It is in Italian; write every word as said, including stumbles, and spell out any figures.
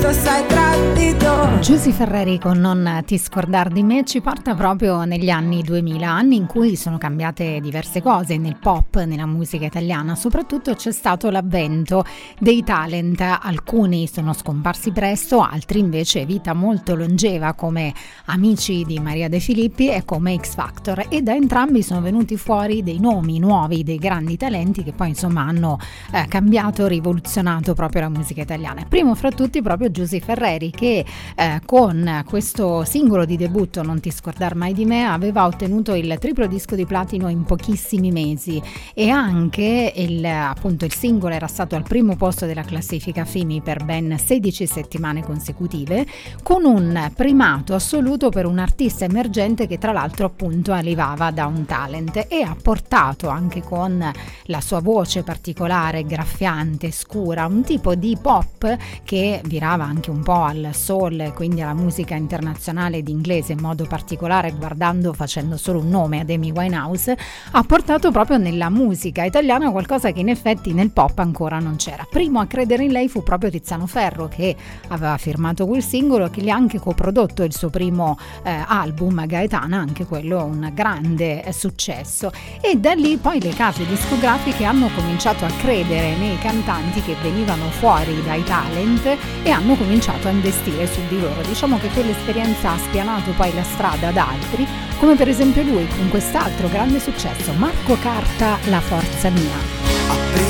sei tradito. Giusy Ferreri con Non ti scordar di me ci porta proprio negli anni duemila, anni in cui sono cambiate diverse cose nel pop, nella musica italiana. Soprattutto c'è stato l'avvento dei talent, alcuni sono scomparsi presto, altri invece vita molto longeva come Amici di Maria De Filippi e come X Factor, e da entrambi sono venuti fuori dei nomi nuovi, dei grandi talenti che poi insomma hanno eh, cambiato, rivoluzionato proprio la musica italiana. Primo fra tutti proprio Giusy Ferreri, che eh, con questo singolo di debutto Non ti scordar mai di me aveva ottenuto il triplo disco di platino in pochissimi mesi, e anche il, appunto il singolo era stato al primo posto della classifica F I M I per ben sedici settimane consecutive, con un primato assoluto per un artista emergente che tra l'altro appunto arrivava da un talent, e ha portato anche con la sua voce particolare, graffiante, scura, un tipo di pop che virava anche un po' al soul, quindi alla musica internazionale d'inglese in modo particolare, guardando, facendo solo un nome ad Amy Winehouse, ha portato proprio nella musica italiana qualcosa che in effetti nel pop ancora non c'era. Primo a credere in lei fu proprio Tiziano Ferro, che aveva firmato quel singolo, che gli ha anche coprodotto il suo primo eh, album Gaetana, anche quello un grande eh, successo, e da lì poi le case discografiche hanno cominciato a credere nei cantanti che venivano fuori dai talent e hanno cominciato a investire su di loro. Diciamo che quell'esperienza ha spianato poi la strada ad altri, come per esempio lui con quest'altro grande successo, Marco Carta, La forza mia.